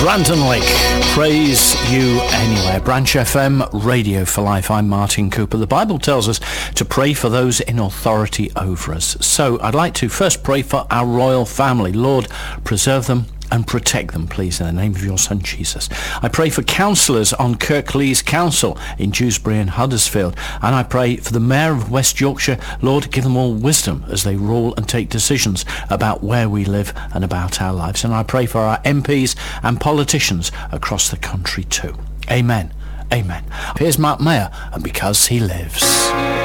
Brandon Lake, praise you anywhere. Branch FM, Radio for Life. I'm Martin Cooper. The Bible tells us to pray for those in authority over us. So I'd like to first pray for our royal family. Lord, preserve them and protect them, please, in the name of your Son, Jesus. I pray for councillors on Kirklees Council in Dewsbury and Huddersfield. And I pray for the Mayor of West Yorkshire. Lord, give them all wisdom as they rule and take decisions about where we live and about our lives. And I pray for our MPs and politicians across the country too. Amen. Amen. Here's Mark Mayer, and Because He Lives.